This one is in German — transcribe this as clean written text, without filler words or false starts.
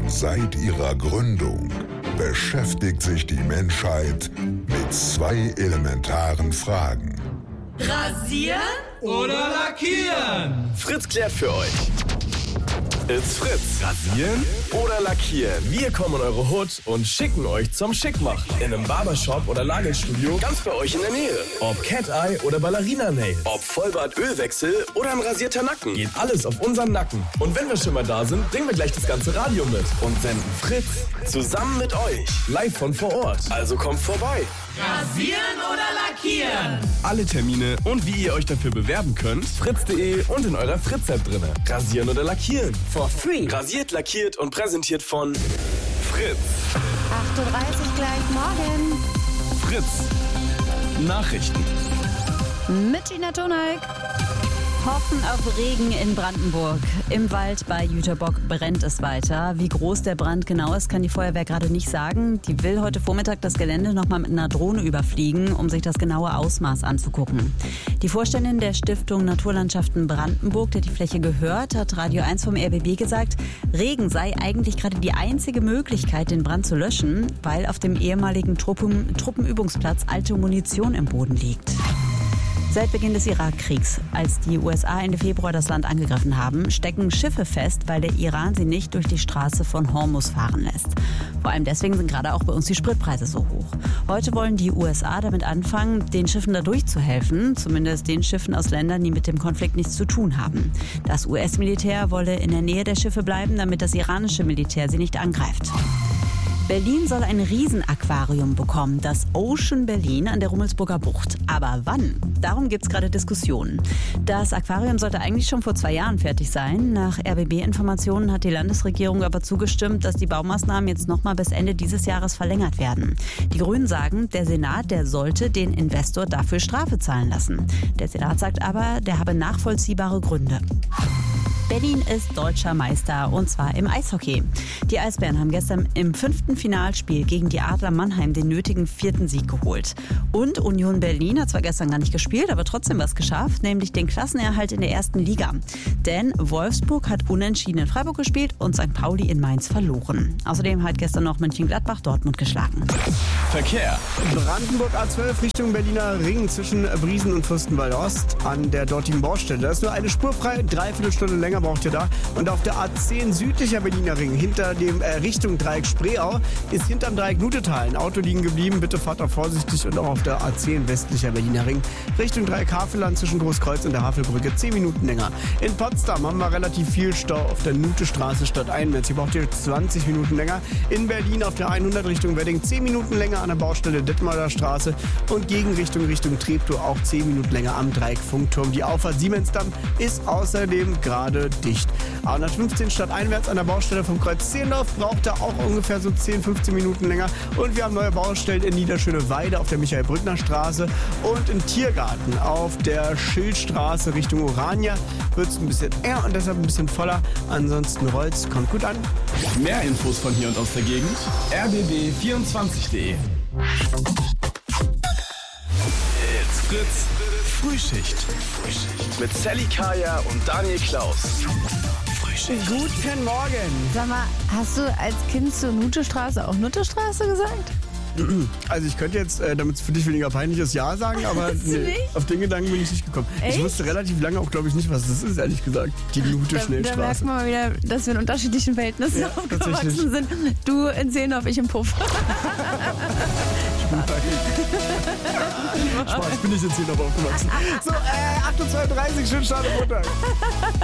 Seit ihrer Gründung beschäftigt sich die Menschheit mit zwei elementaren Fragen. Rasieren oder lackieren? Fritz klärt für euch. It's Fritz. Rasieren oder lackieren? Wir kommen in eure Hut und schicken euch zum Schickmachen. In einem Barbershop oder Nagelstudio ganz bei euch in der Nähe. Ob Cat-Eye oder Ballerina-Nails. Ob Vollbart-Ölwechsel oder ein rasierter Nacken. Geht alles auf unseren Nacken. Und wenn wir schon mal da sind, bringen wir gleich das ganze Radio mit. Und senden Fritz zusammen mit euch. Live von vor Ort. Also kommt vorbei. Rasieren oder lackieren? Alle Termine und wie ihr euch dafür bewerben könnt, fritz.de und in eurer Fritz-App drin. Rasieren oder lackieren? For free. Rasiert, lackiert und präsentiert von Fritz. 8:30 Uhr gleich morgen. Fritz. Nachrichten. Mit Gina Toneik. Hoffen auf Regen in Brandenburg. Im Wald bei Jüterbock brennt es weiter. Wie groß der Brand genau ist, kann die Feuerwehr gerade nicht sagen. Die will heute Vormittag das Gelände nochmal mit einer Drohne überfliegen, um sich das genaue Ausmaß anzugucken. Die Vorständin der Stiftung Naturlandschaften Brandenburg, der die Fläche gehört, hat Radio 1 vom RBB gesagt, Regen sei eigentlich gerade die einzige Möglichkeit, den Brand zu löschen, weil auf dem ehemaligen Truppenübungsplatz alte Munition im Boden liegt. Seit Beginn des Irakkriegs, als die USA Ende Februar das Land angegriffen haben, stecken Schiffe fest, weil der Iran sie nicht durch die Straße von Hormuz fahren lässt. Vor allem deswegen sind gerade auch bei uns die Spritpreise so hoch. Heute wollen die USA damit anfangen, den Schiffen da durchzuhelfen, zumindest den Schiffen aus Ländern, die mit dem Konflikt nichts zu tun haben. Das US-Militär wolle in der Nähe der Schiffe bleiben, damit das iranische Militär sie nicht angreift. Berlin soll ein Riesenaquarium bekommen, das Ocean Berlin an der Rummelsburger Bucht. Aber wann? Darum gibt es gerade Diskussionen. Das Aquarium sollte eigentlich schon vor 2 Jahren fertig sein. Nach RBB-Informationen hat die Landesregierung aber zugestimmt, dass die Baumaßnahmen jetzt nochmal bis Ende dieses Jahres verlängert werden. Die Grünen sagen, der Senat, der sollte den Investor dafür Strafe zahlen lassen. Der Senat sagt aber, der habe nachvollziehbare Gründe. Berlin ist deutscher Meister, und zwar im Eishockey. Die Eisbären haben gestern im 5. Finalspiel gegen die Adler Mannheim den nötigen 4. Sieg geholt. Und Union Berlin hat zwar gestern gar nicht gespielt, aber trotzdem was geschafft, nämlich den Klassenerhalt in der 1. Liga. Denn Wolfsburg hat unentschieden in Freiburg gespielt und St. Pauli in Mainz verloren. Außerdem hat gestern noch Mönchengladbach Dortmund geschlagen. Verkehr. Brandenburg A12 Richtung Berliner Ring zwischen Briesen und Fürstenwalde Ost an der dortigen Baustelle. Da ist nur eine Spur frei, 3/4 Stunde länger braucht ihr da. Und auf der A10 südlicher Berliner Ring, hinter dem Richtung Dreieck Spreeau, ist hinterm Dreieck Nutetal ein Auto liegen geblieben. Bitte fahrt da vorsichtig. Und auch auf der A10 westlicher Berliner Ring, Richtung Dreieck Havelland zwischen Großkreuz und der Havelbrücke 10 Minuten länger. In Potsdam haben wir relativ viel Stau auf der Nutestraße statt Einmetz. Hier braucht ihr 20 Minuten länger. In Berlin auf der 100 Richtung Wedding 10 Minuten länger an der Baustelle Detmolder Straße. Und Gegenrichtung Richtung Treptow auch 10 Minuten länger am Dreieck Funkturm. Die Auffahrt Siemensdamm ist außerdem gerade dicht. A115 stadteinwärts an der Baustelle vom Kreuz Zehlendorf braucht da auch ungefähr so 10-15 Minuten länger. Und wir haben neue Baustellen in Niederschöneweide auf der Michael-Brückner Straße und im Tiergarten auf der Schildstraße Richtung Orania wird es ein bisschen enger und deshalb ein bisschen voller. Ansonsten rollt's, kommt gut an. Mehr Infos von hier und aus der Gegend rbb24.de. It's Fritz Frühschicht. Mit Sally Kaya und Daniel Klaus. Frühschicht. Guten Morgen. Sag mal, hast du als Kind zur Nutestraße auch Nuttestraße gesagt? Also ich könnte jetzt, damit es für dich weniger peinlich ist, ja sagen, aber nee, auf den Gedanken bin ich nicht gekommen. Echt? Ich wusste relativ lange auch, glaube ich, nicht, was das ist, ehrlich gesagt. Die Da merkt Nute-Schnellstraße. man mal wieder, dass wir in unterschiedlichen Verhältnissen aufgewachsen sind. Du in Zehlendorf, ich im Puff. Spaß, bin ich jetzt hier noch aufgewachsen. So, 8:32 Uhr, schön Start am Montag.